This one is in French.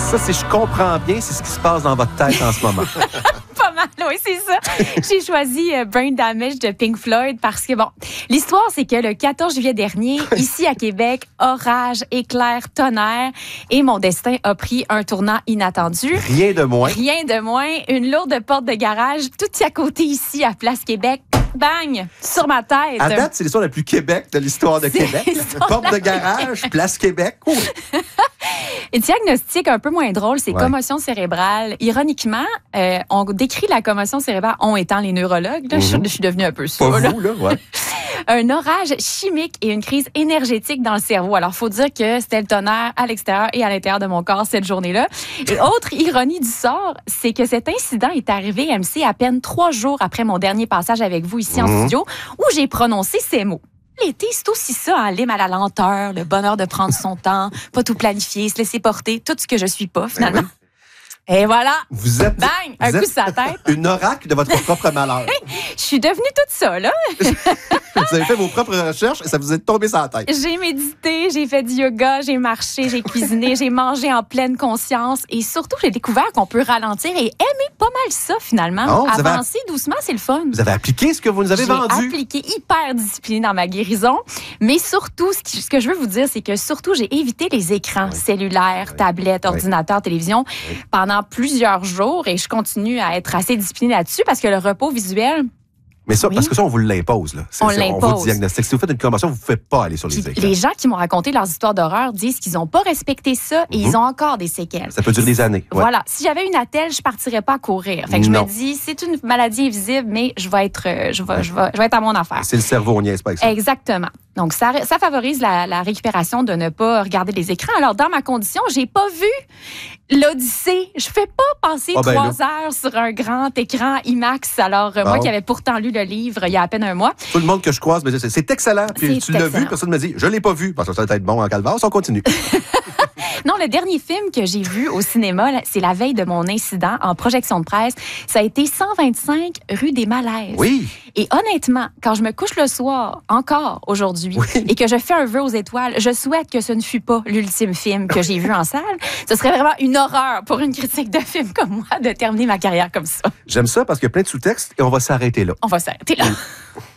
Ça, si je comprends bien, c'est ce qui se passe dans votre tête en ce moment. Pas mal, oui, c'est ça. J'ai choisi Brain Damage de Pink Floyd parce que, bon, l'histoire, c'est que le 14 juillet dernier, ici à Québec, orage, éclair, tonnerre, et mon destin a pris un tournant inattendu. Rien de moins. Rien de moins. Une lourde porte de garage, tout à côté ici, à Place Québec. Bang! Sur ma tête. À date, c'est l'histoire la plus Québec de l'histoire de Québec. Porte de garage, Place Québec. Oh. Et diagnostic un peu moins drôle, c'est commotion cérébrale. Ironiquement, on décrit la commotion cérébrale, on étant les neurologues. Là, je suis devenue un peu sûre. Pas vous, là, ouais. Un orage chimique et une crise énergétique dans le cerveau. Alors, faut dire que c'était le tonnerre à l'extérieur et à l'intérieur de mon corps cette journée-là. Et autre ironie du sort, c'est que cet incident est arrivé, MC, à peine 3 jours après mon dernier passage avec vous ici en studio, où j'ai prononcé ces mots. L'été, c'est aussi ça, hein, l'hymne à la lenteur, le bonheur de prendre son temps, pas tout planifier, se laisser porter, tout ce que je suis pas, finalement. Oui. Et voilà. Vous êtes, bang, un coup sur la tête. Une oracle de votre propre malheur. Je suis devenue toute ça, là. Vous avez fait vos propres recherches et ça vous est tombé sur la tête. J'ai médité, j'ai fait du yoga, j'ai marché, j'ai cuisiné, j'ai mangé en pleine conscience et surtout, j'ai découvert qu'on peut ralentir et aimer pas mal ça, finalement. Oh, Avancer doucement, c'est le fun. Vous avez appliqué ce que vous nous avez vendu. J'ai appliqué hyper discipliné dans ma guérison. Mais surtout, ce que je veux vous dire, c'est que surtout, j'ai évité les écrans cellulaires, tablettes, ordinateurs, télévision pendant plusieurs jours et je continue à être assez disciplinée là-dessus parce que le repos visuel... Mais ça, parce que ça, on vous l'impose. Là. On l'impose. On vous diagnostique. Si vous faites une commotion, vous ne pouvez pas aller sur les écrans. Les gens qui m'ont raconté leurs histoires d'horreur disent qu'ils n'ont pas respecté ça et ils ont encore des séquelles. Ça peut durer des années. Ouais. Voilà. Si j'avais une attelle, je partirais pas à courir. Fait que je me dis, c'est une maladie invisible, mais je vais être à mon affaire. C'est le cerveau, on n'y est pas avec ça. Exactement. Donc, ça favorise la récupération de ne pas regarder les écrans. Alors, dans ma condition, j'ai pas vu l'Odyssée. Je fais pas passer 3 heures sur un grand écran IMAX. Alors, moi qui avais pourtant lu le livre il y a à peine un mois. Tout le monde que je croise me dit, c'est excellent. Puis tu l'as vu, personne me dit, je l'ai pas vu. Parce que ça va être bon en calvaire, on continue. Non, le dernier film que j'ai vu au cinéma, c'est la veille de mon incident en projection de presse. Ça a été 125 rue des Malaises. Oui. Et honnêtement, quand je me couche le soir, encore aujourd'hui, et que je fais un vœu aux étoiles, je souhaite que ce ne fut pas l'ultime film que j'ai vu en salle. Ce serait vraiment une horreur pour une critique de film comme moi de terminer ma carrière comme ça. J'aime ça parce qu'il y a plein de sous-textes et on va s'arrêter là. On va s'arrêter là.